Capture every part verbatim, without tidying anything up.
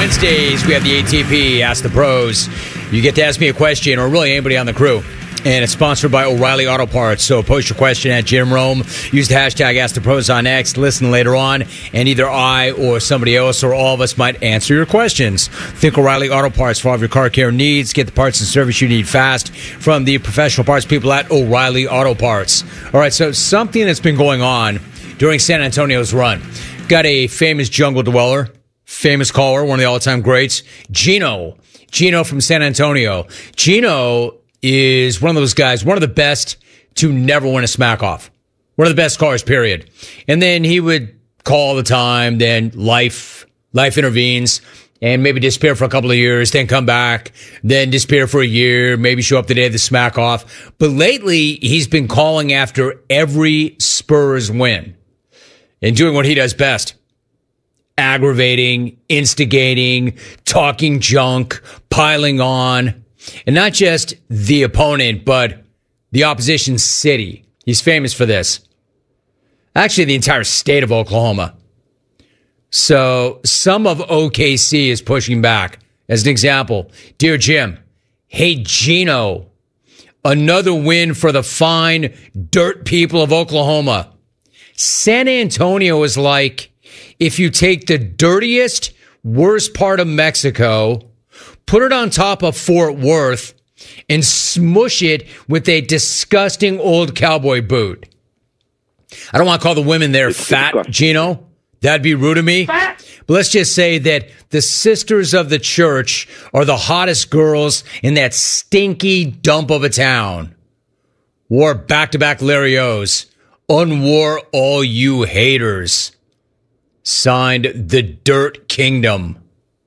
Wednesdays, we have the A T P, Ask the Pros. You get to ask me a question, or really anybody on the crew. And it's sponsored by O'Reilly Auto Parts. So post your question at Jim Rome. Use the hashtag Ask the Pros on X. Listen later on, and either I or somebody else or all of us might answer your questions. Think O'Reilly Auto Parts for all of your car care needs. Get the parts and service you need fast from the professional parts people at O'Reilly Auto Parts. All right, so something that's been going on during San Antonio's run. Got a famous jungle dweller, famous caller, one of the all-time greats, Gino. Gino from San Antonio. Gino is one of those guys, one of the best to never win a smack off. One of the best callers, period. And then he would call all the time, then life, life intervenes, and maybe disappear for a couple of years, then come back, then disappear for a year, maybe show up the day of the smack off. But lately, he's been calling after every Spurs win and doing what he does best. Aggravating, instigating, talking junk, piling on. And not just the opponent, but the opposition city. He's famous for this. Actually, the entire state of Oklahoma. So some of O K C is pushing back. As an example, dear Jim, hey Gino, another win for the fine dirt people of Oklahoma. San Antonio is like if you take the dirtiest, worst part of Mexico, put it on top of Fort Worth, and smush it with a disgusting old cowboy boot. I don't want to call the women there fat, Gino. That'd be rude of me. Fat. But let's just say that the sisters of the church are the hottest girls in that stinky dump of a town. Wore back-to-back Larry-O's. Unwore all you haters. Signed the Dirt Kingdom.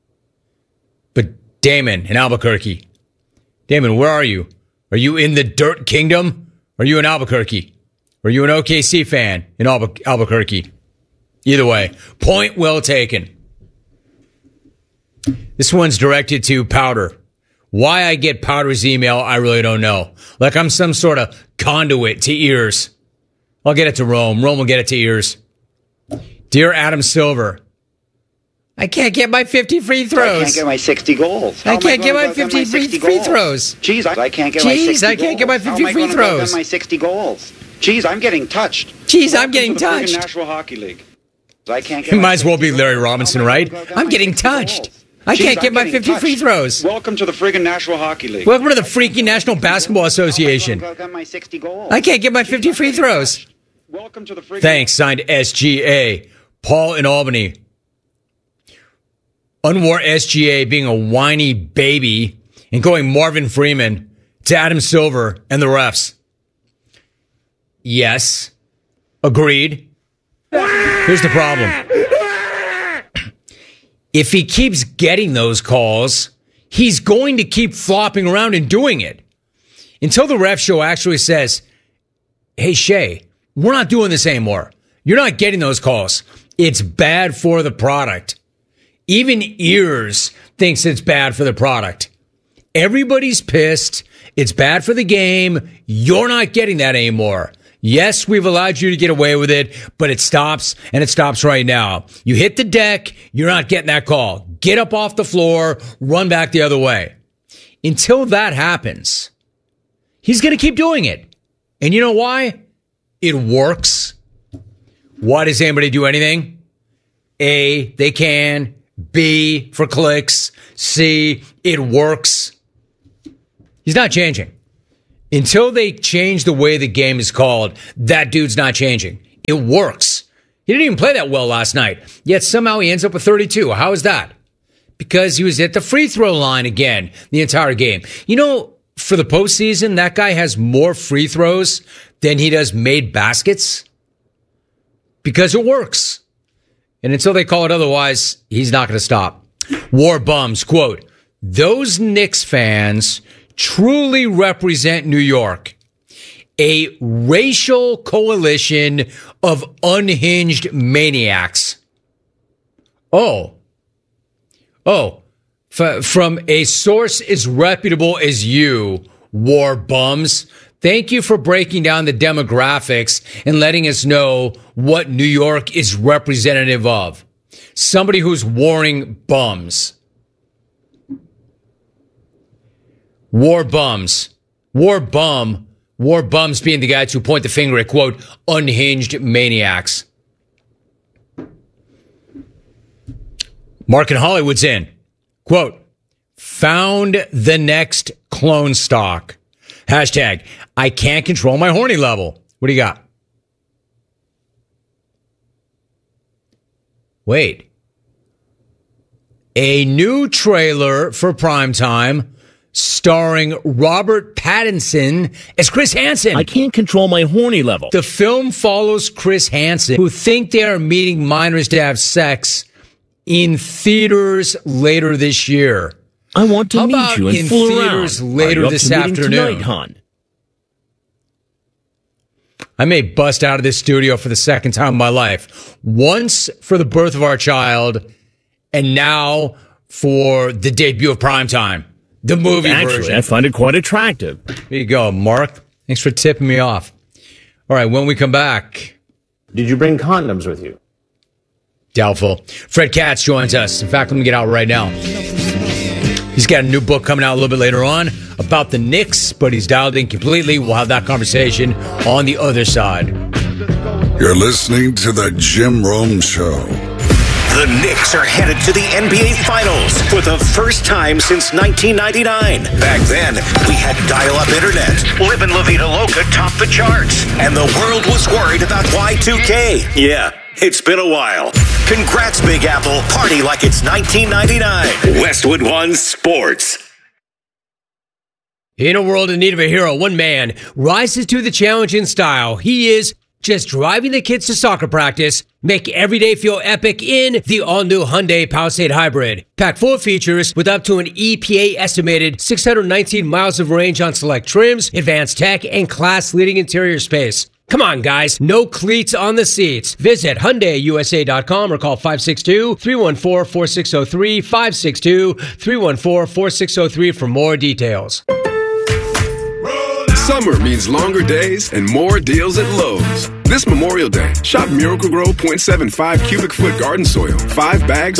Damon in Albuquerque. Damon, where are you? Are you in the Dirt Kingdom? Are you in Albuquerque? Are you an O K C fan in Albu- Albuquerque? Either way, point well taken. This one's directed to Powder. Why I get Powder's email, I really don't know. Like I'm some sort of conduit to ears. I'll get it to Rome. Rome will get it to ears. Dear Adam Silver, I can't get my fifty free throws. I can't get my sixty goals. How I can't get my fifty free, free throws. Jeez, I can't get Jeez, my sixty goals. I can't get my fifty How free throws. my sixty goals. Jeez, I'm getting touched. Jeez, I'm getting touched. National Hockey League. I can't get it might as well be Larry Robinson, right? I'm getting touched. I can't get my fifty free throws. Welcome to the friggin' National Hockey League. Welcome to the freaking National Basketball Association. I can't get my fifty free throws. Welcome to the friggin' Thanks, signed S G A. Paul in Albany. Unwore S G A being a whiny baby and going Marvin Freeman to Adam Silver and the refs. Yes. Agreed. Here's the problem. If he keeps getting those calls, he's going to keep flopping around and doing it. Until the ref show actually says, hey, Shay, we're not doing this anymore. You're not getting those calls. It's bad for the product. Even Ears thinks it's bad for the product. Everybody's pissed. It's bad for the game. You're not getting that anymore. Yes, we've allowed you to get away with it, but it stops, and it stops right now. You hit the deck, you're not getting that call. Get up off the floor, run back the other way. Until that happens, he's going to keep doing it. And you know why? It works. Why does anybody do anything? A, they can. B, for clicks. C, it works. He's not changing. Until they change the way the game is called, that dude's not changing. It works. He didn't even play that well last night, yet somehow he ends up with thirty-two. How is that? Because he was at the free throw line again the entire game. You know, for the postseason, that guy has more free throws than he does made baskets because it works. And until they call it otherwise, he's not going to stop. War Bums, quote, those Knicks fans truly represent New York, a racial coalition of unhinged maniacs. Oh, oh, f- from a source as reputable as you, War Bums. Thank you for breaking down the demographics and letting us know what New York is representative of. Somebody who's warring bums. War bums. War bum. War bums being the guys who point the finger at, quote, unhinged maniacs. Mark in Hollywood's in. Quote, found the next clone stock. Hashtag, I can't control my horny level. What do you got? Wait. A new trailer for Primetime starring Robert Pattinson as Chris Hansen. I can't control my horny level. The film follows Chris Hansen, who think they are meeting minors to have sex in theaters later this year. I want to How meet about you and in fool theaters around. later Are you up this to meeting afternoon? Tonight, hon? I may bust out of this studio for the second time in my life. Once for the birth of our child, and now for the debut of Primetime, the movie Actually, version. I find it quite attractive. There you go, Mark. Thanks for tipping me off. All right, when we come back, Did you bring condoms with you? doubtful. Fred Katz joins us. In fact, let me get out right now. He's got a new book coming out a little bit later on about the Knicks, but he's dialed in completely. We'll have that conversation on the other side. You're listening to the Jim Rome Show. The Knicks are headed to the N B A Finals for the first time since nineteen ninety-nine. Back then, we had dial-up internet. Live and La Vida Loca topped the charts. And the world was worried about Y two K. Yeah, it's been a while. Congrats, Big Apple. Party like it's nineteen ninety-nine. Westwood One Sports. In a world in need of a hero, one man rises to the challenge in style. He is just driving the kids to soccer practice, make every day feel epic in the all-new Hyundai Palisade Hybrid. Packed full of features with up to an E P A-estimated six hundred nineteen miles of range on select trims, advanced tech, and class-leading interior space. Come on, guys. No cleats on the seats. Visit Hyundai U S A dot com or call five six two, three one four, four six zero three, five six two, three one four, four six zero three for more details. Summer means longer days and more deals at Lowe's. This Memorial Day, shop Miracle-Gro point seven five cubic foot garden soil, five bags